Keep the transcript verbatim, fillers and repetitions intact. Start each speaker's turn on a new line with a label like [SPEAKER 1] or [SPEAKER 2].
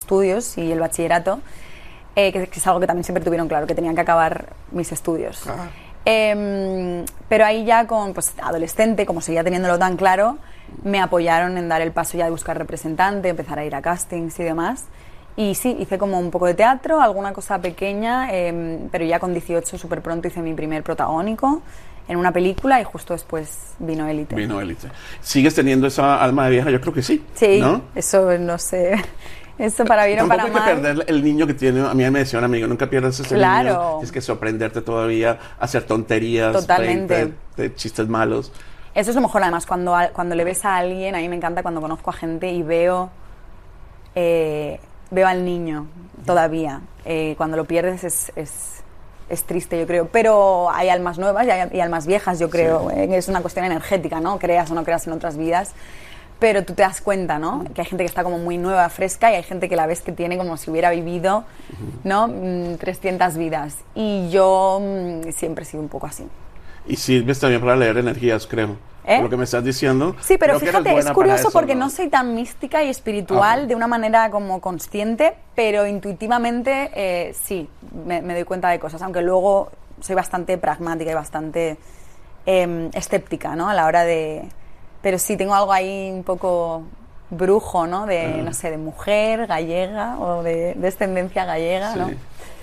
[SPEAKER 1] estudios y el bachillerato, eh, que, que es algo que también siempre tuvieron claro, que tenían que acabar mis estudios.
[SPEAKER 2] Ah.
[SPEAKER 1] Eh, pero ahí ya con pues, adolescente, como seguía teniéndolo tan claro, me apoyaron en dar el paso ya de buscar representante, empezar a ir a castings y demás. Y sí, hice como un poco de teatro, alguna cosa pequeña, eh, pero ya con dieciocho súper pronto hice mi primer protagónico en una película y justo después vino Élite.
[SPEAKER 2] Vino Élite. ¿Sigues teniendo esa alma de vieja? Yo creo que sí.
[SPEAKER 1] Sí,
[SPEAKER 2] ¿no?
[SPEAKER 1] Eso no sé, eso para bien o para mal.
[SPEAKER 2] Tampoco hay que perder el niño que tiene, a mí me decía un amigo, nunca pierdas ese
[SPEAKER 1] claro.
[SPEAKER 2] niño, tienes que sorprenderte todavía, hacer tonterías,
[SPEAKER 1] totalmente,
[SPEAKER 2] de, de, de chistes malos.
[SPEAKER 1] Eso es lo mejor, además, cuando, cuando le ves a alguien, a mí me encanta cuando conozco a gente y veo, eh, veo al niño todavía. Eh, cuando lo pierdes es, es, es triste, yo creo. Pero hay almas nuevas y hay, y almas viejas, yo creo. Sí. Eh, es una cuestión energética, ¿no? Creas o no creas en otras vidas. Pero tú te das cuenta, ¿no? Que hay gente que está como muy nueva, fresca, y hay gente que la ves que tiene como si hubiera vivido, ¿no? trescientas vidas. Y yo mmm, siempre he sido un poco así.
[SPEAKER 2] Y sirves también para leer energías, creo. ¿Eh? Por lo que me estás diciendo.
[SPEAKER 1] Sí, pero fíjate, es curioso eso, porque ¿no? no soy tan mística y espiritual okay. de una manera como consciente, pero intuitivamente eh, sí, me, me doy cuenta de cosas, aunque luego soy bastante pragmática y bastante eh, escéptica, ¿no? A la hora de... Pero sí, tengo algo ahí un poco brujo, ¿no? De, uh-huh. no sé, de mujer gallega o de descendencia gallega, sí. ¿no?